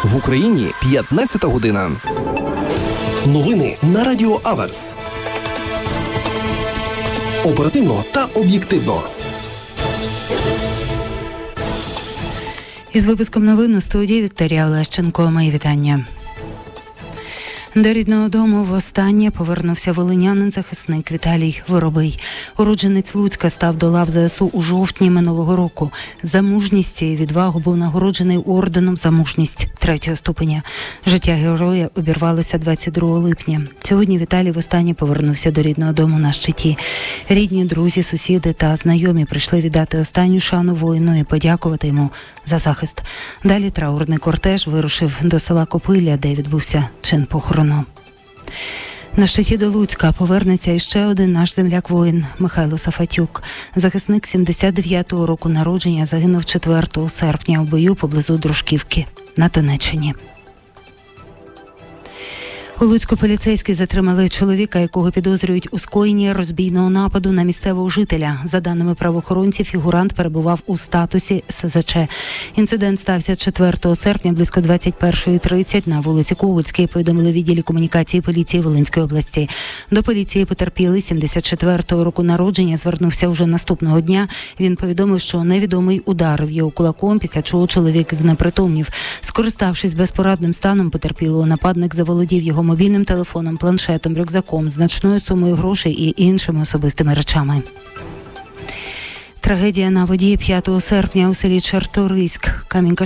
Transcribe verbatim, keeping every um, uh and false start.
В Україні п'ятнадцята година. Новини на Радіо Аверс. Оперативно та об'єктивно. Із випуском новин у студії Вікторія Олещенко. Мої вітання. До рідного дому востаннє повернувся волинянин-захисник Віталій Воробий. Уродженець Луцька став до лав ЗСУ у жовтні минулого року. За мужність і відвагу був нагороджений орденом за мужність третього ступеня. Життя героя обірвалося двадцять другого липня. Сьогодні Віталій востаннє повернувся до рідного дому на щиті. Рідні, друзі, сусіди та знайомі прийшли віддати останню шану воїну і подякувати йому за захист. Далі траурний кортеж вирушив до села Копиля, де відбувся чин похорону. На щиті до Луцька повернеться іще один наш земляк-воїн Михайло Сафатюк. Захисник сімдесят дев'ятого року народження загинув четвертого серпня у бою поблизу Дружківки на Донеччині. У Луцьку поліцейські затримали чоловіка, якого підозрюють у скоєнні розбійного нападу на місцевого жителя. За даними правоохоронців, фігурант перебував у статусі ес зет че. Інцидент стався четвертого серпня близько двадцять перша тридцять на вулиці Ковальській, повідомили в відділі комунікації поліції Волинської області. До поліції потерпілий сімдесят четвертого року народження звернувся уже наступного дня. Він повідомив, що невідомий ударив його кулаком, після чого чоловік знепритомнів. Скориставшись безпорадним станом потерпілого, нападник заволодів його мобільним телефоном, планшетом, рюкзаком, значною сумою грошей і іншими особистими речами. Трагедія на воді п'ятого серпня у селі Чарторийськ, Камінь